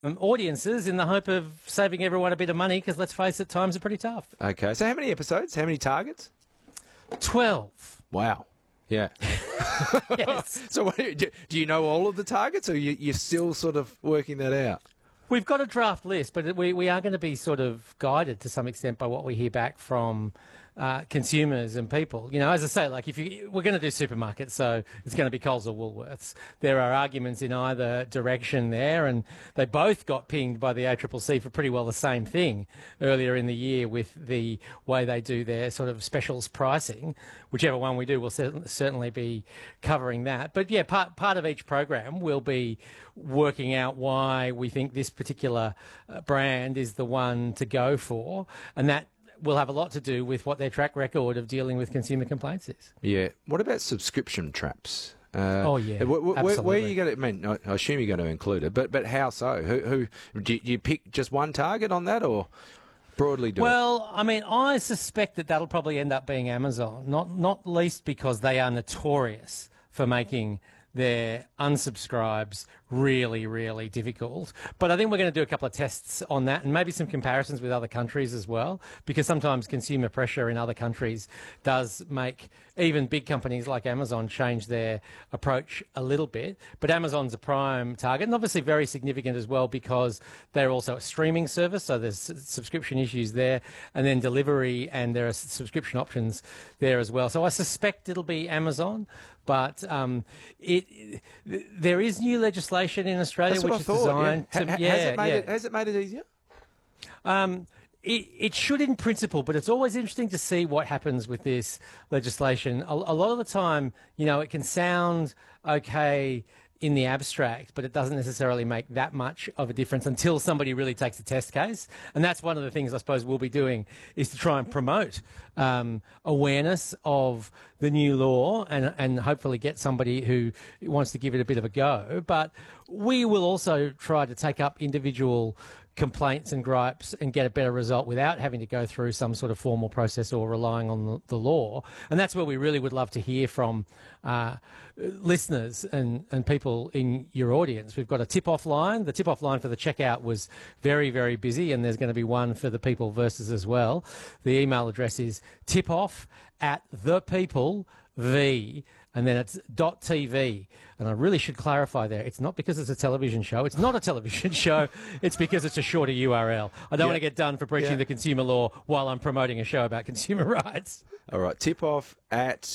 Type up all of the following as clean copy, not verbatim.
audiences in the hope of saving everyone a bit of money because, let's face it, times are pretty tough. Okay, so how many episodes? How many targets? 12. Wow. Yeah. Yes. So do you know all of the targets, or you're still sort of working that out? We've got a draft list, but we are going to be sort of guided to some extent by what we hear back from consumers and people. You know, as I say, like we're going to do supermarkets, so it's going to be Coles or Woolworths. There are arguments in either direction there, and they both got pinged by the ACCC for pretty well the same thing earlier in the year with the way they do their sort of specials pricing. Whichever one we do, we'll certainly be covering that. But yeah, part of each program will be working out why we think this particular brand is the one to go for, and that will have a lot to do with what their track record of dealing with consumer complaints is. Yeah. What about subscription traps? Oh yeah, where are you going to? I mean, I assume you're going to include it, but how so? Who do you pick just one target on that, or broadly do it? Well, I mean, I suspect that'll probably end up being Amazon, not least because they are notorious for making their unsubscribes really, really difficult. But I think we're going to do a couple of tests on that and maybe some comparisons with other countries as well, because sometimes consumer pressure in other countries does make even big companies like Amazon change their approach a little bit. But Amazon's a prime target, and obviously very significant as well because they're also a streaming service, so there's subscription issues there, and then delivery, and there are subscription options there as well. So I suspect it'll be Amazon, but there is new legislation in Australia which is designed to... Has it made it easier? It should in principle, but it's always interesting to see what happens with this legislation. A lot of the time, you know, it can sound okay in the abstract, but it doesn't necessarily make that much of a difference until somebody really takes a test case. And that's one of the things I suppose we'll be doing, is to try and promote awareness of the new law and hopefully get somebody who wants to give it a bit of a go. But we will also try to take up individual complaints and gripes and get a better result without having to go through some sort of formal process or relying on the law. And that's where we really would love to hear from listeners and people in your audience. We've got a tip-off line. The tip-off line for the checkout was very, very busy, and there's going to be one for the People Versus as well. The email address is tipoff@thepeoplev, and then it's .tv. And I really should clarify there, it's not because it's a television show. It's not a television show. It's because it's a shorter URL. I don't want to get done for breaching the consumer law while I'm promoting a show about consumer rights. All right, tip-off at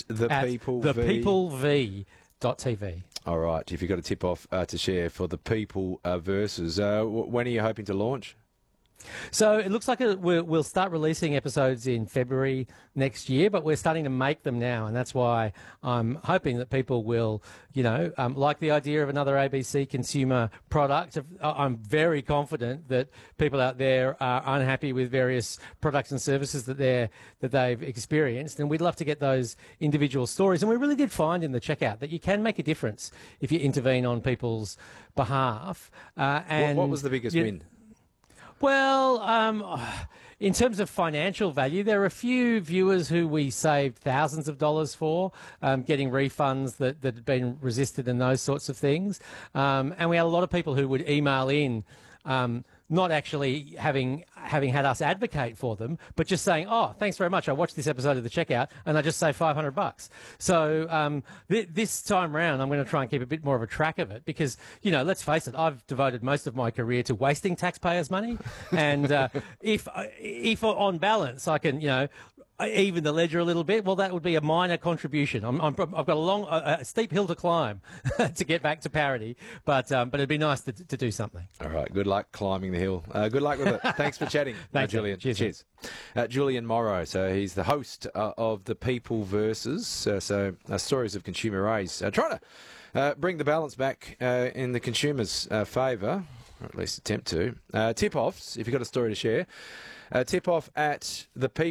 thepeoplev.tv. All right, if you've got a tip-off to share for the People Versus, when are you hoping to launch? So it looks like we'll start releasing episodes in February next year, but we're starting to make them now, and that's why I'm hoping that people will, like the idea of another ABC consumer product. I'm very confident that people out there are unhappy with various products and services that they've experienced, and we'd love to get those individual stories. And we really did find in the checkout that you can make a difference if you intervene on people's behalf. And what was the biggest win? Well, in terms of financial value, there are a few viewers who we saved thousands of dollars for, getting refunds that had been resisted and those sorts of things. And we had a lot of people who would email in, not actually having had us advocate for them, but just saying, "Oh, thanks very much. I watched this episode of the checkout, and I just saved $500." So this time round, I'm going to try and keep a bit more of a track of it because, let's face it, I've devoted most of my career to wasting taxpayers' money, and if on balance I can, even the ledger a little bit, well, that would be a minor contribution. I've got a steep hill to climb to get back to parity, but it'd be nice to do something. All right, good luck climbing the hill. Good luck with it. Thanks for chatting, Julian. Cheers. Julian Morrow, so he's the host of the People Versus, stories of consumer race, trying to bring the balance back in the consumer's favour, or at least attempt to. Tip-offs, if you've got a story to share. Tip-off at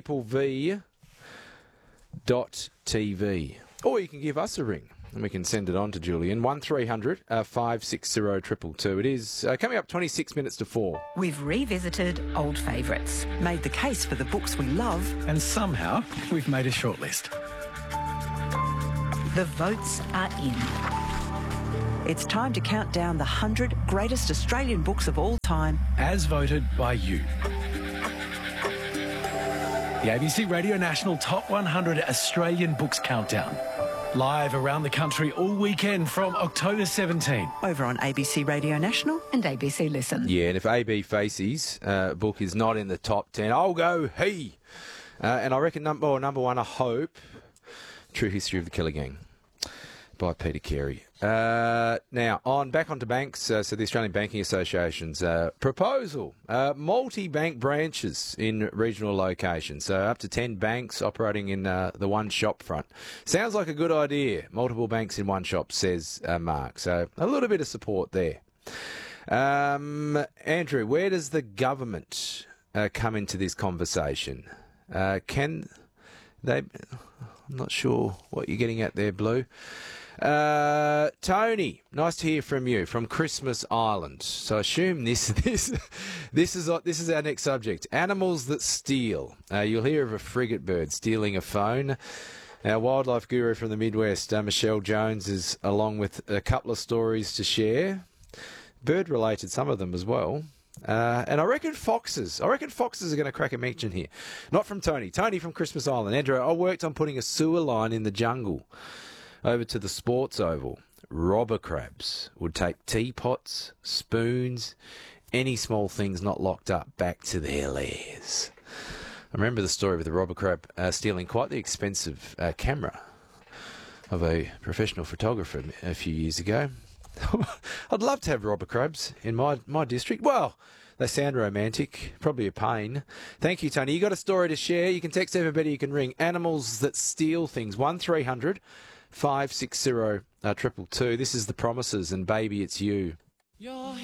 thepeoplev.tv. Or you can give us a ring and we can send it on to Julian. 1300 560 222. It is coming up 26 minutes to 4. We've revisited old favourites, made the case for the books we love, and somehow we've made a shortlist. The votes are in. It's time to count down the 100 greatest Australian books of all time. As voted by you. The ABC Radio National Top 100 Australian Books Countdown. Live around the country all weekend from October 17. Over on ABC Radio National and ABC Listen. Yeah, and if A.B. Facey's book is not in the top 10, I'll go he. And I reckon number one, I hope, True History of the Killer Gang by Peter Carey. Now, back onto banks. So the Australian Banking Association's proposal, multi-bank branches in regional locations. So up to 10 banks operating in the one shop front. Sounds like a good idea. Multiple banks in one shop, says Mark. So a little bit of support there. Andrew, where does the government come into this conversation? Can they... I'm not sure what you're getting at there, Blue. Tony, nice to hear from you from Christmas Island. So I assume this is our next subject. Animals that steal. You'll hear of a frigate bird stealing a phone. Our wildlife guru from the Midwest, Michelle Jones, is along with a couple of stories to share. Bird related, some of them as well. And I reckon foxes are going to crack a mention here. Not from Tony. Tony from Christmas Island. Andrew, I worked on putting a sewer line in the jungle over to the sports oval. Robber crabs would take teapots, spoons, any small things not locked up back to their lairs. I remember the story with the robber crab stealing quite the expensive camera of a professional photographer a few years ago. I'd love to have robber crabs in my district. Well, they sound romantic, probably a pain. Thank you, Tony. You got a story to share? You can text everybody, you can ring. Animals that steal things, 1300 560 222. This is The Promises and Baby It's You.